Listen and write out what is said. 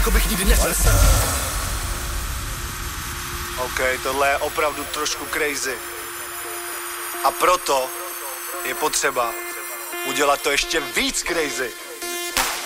jako bych nikdy nesl. OK, tohle je opravdu trošku crazy. A proto je potřeba udělat to ještě víc crazy.